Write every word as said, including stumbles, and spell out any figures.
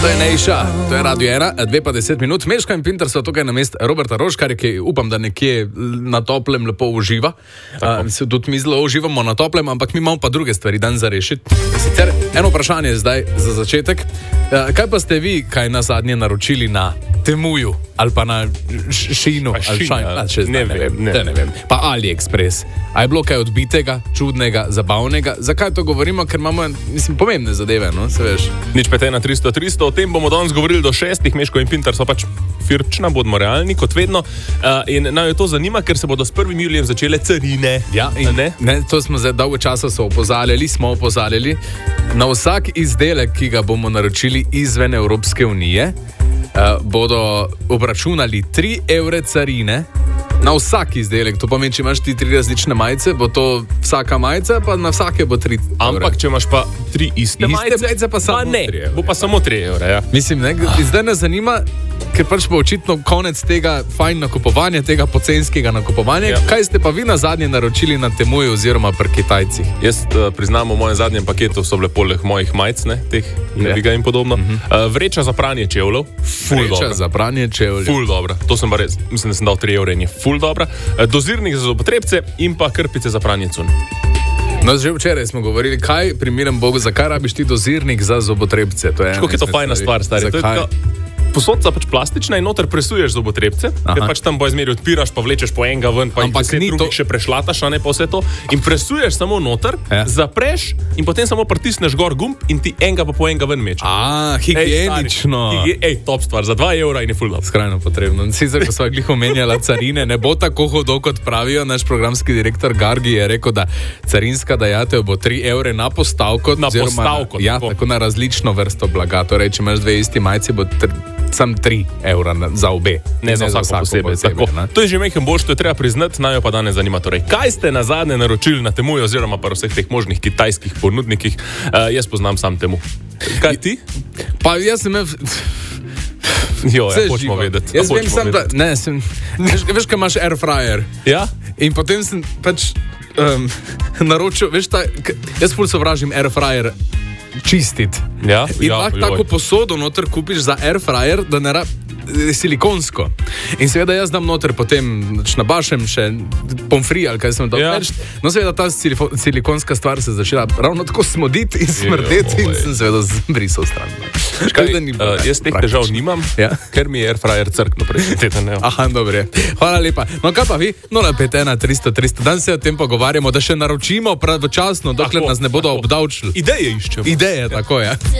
To je Nejša, to je Radio ena, dve pa deset minut. Meška in Pinter so tukaj na mest Roberta Roškarja, ki upam, da nekje na toplem lepo uživa. Uh, se tudi mi zelo uživamo na toplem, ampak mi imamo pa druge stvari dan za rešiti. Sicer eno vprašanje zdaj za začetek. Uh, kaj pa ste vi, kaj na zadnje naročili na Temuju ali pa na Šinu? Ali šajn, ali še zdaj, ne, ne vem. Ne. ne vem. Pa AliExpress. A je bilo kaj odbitega, čudnega, zabavnega? Zakaj to govorimo? Ker imamo, mislim, pomembne zadeve, no, se veš. Nič pet ena tristo tristo, o tem bomo danes govorili do šestih, Meško in Pinter so pač firčna, bodimo realni, kot vedno. Uh, in naj jo to zanima, ker se bodo s prvim julijem začele carine. Ja, in ne? Ne, to smo zdaj dolgo časa so opozarjali, smo opozarjali. Na vsak izdelek, ki ga bomo naročili izven Evropske unije, uh, bodo obračunali tri evre carine. Na vsak izdelek, to pomeni, če imaš ti tri različne majice, bo to vsaka majica, pa na vsake bo tri evre. Ampak, če imaš pa tri iste, iste majice, majice, pa samo pa ne, tri evre. Bo pa samo tri evre, ja. Mislim, ne, zdaj nas zanima, ker pač bo očitno konec tega fajn nakupovanja, tega pocenskega nakupovanja. Ja. Kaj ste pa vi na zadnje naročili na Temuju oziroma pri Kitajcih? Jaz uh, priznam, v mojem zadnjem paketu so bile poleg mojih majic, ne, teh Neviga in podobno. Uh-huh. Uh, vreča za pranje čevljev, ful dobra. Vreča za pranje čevljev. Ful dobra. To sem pa res, mislim, da sem dal tri evre in je ful dobra. Uh, dozirnik za zobotrebce in pa krpice za pranje cun. No, že včeraj smo govorili, kaj, primerem Bogu, zakaj rabiš ti dozirnik za zobotrebce? To je Kako je to fajna stvar, stari? Posodca pač plastična in noter presuješ zobotrebce, Aha. ker pač tam bo izmeri odpiraš, pa vlečeš po enega ven, pa ampak in deset drugih to... še prešlataš, a ne pa vse to. In presuješ samo noter, ja. zapreš in potem samo pritisneš gor gumb in ti enega pa po enega ven meče. A, higienično. Ej, ej, top stvar, za dva evra in je full up. Skrajno potrebno. Sicer, ko sva glih omenjala carine, ne bo tako hudo, kot pravijo. Naš programski direktor Gargi je rekel, da carinska dajatev bo tri evre na postavko. Na postavko. Na, ja, tako. tako na različno vrsto blaga. Torej, če imaš dve isti majici, bo tr... sam tri evra za obe. Ne, ne za vsako posebej. posebej to je že mehen boš, to je treba priznati, naj jo pa danes zanima. Torej, kaj ste na zadnje naročili na Temuju oziroma pa vseh teh možnih kitajskih ponudnikih? Uh, jaz poznam sam Temu. Kaj ti? Pa jaz sem... Jo, ja, hočemo vedeti. Jaz vem sam, da... Ne, sem... Veš, veš, kaj imaš air fryer? Ja? In potem sem pač um, naročil, veš, ta, jaz ful sovražim air fryer čistiti. Ja, in ja, lahko tako posodo noter kupiš za air fryer, da ne rabi silikonsko. In seveda jaz dam noter potem nabašem še pomfri ali kaj sem dal ja. več. No seveda ta silikonska stvar se začela ravno tako smoditi in smrdeti in sem seveda zbrisal stran. Kaj, uh, jaz teh težav nimam, ja? ker mi je air fryer crkno prejšnji teden. Aha, dobro. Hvala lepa. No kaj pa vi? nula pet ena tristo tristo. Dan se o tem pogovarjamo, da še naročimo pravočasno, dokler nas ne bodo obdavčili. Ideje iščemo. Ideje, tako je. Ja.